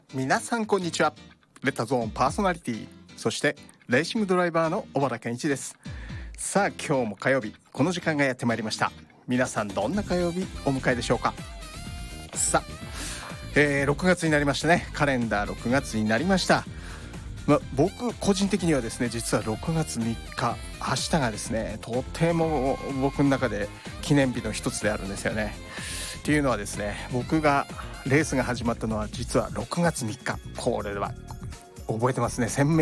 皆さんこんにちは。レッタゾーンパーソナリティ、そしてレーシングドライバーの小原健一です。さあ今日も火曜日、この時間がやってまいりました。皆さんどんな火曜日お迎えでしょうか。さあ、6月になりましたね。カレンダー6月になりました。僕個人的にはですね、実は6月3日明日がですね、とても僕の中で記念日の一つであるんですよね。っていうのはですね、僕がレースが始まったのは実は6月3日。これは覚えてますね、鮮明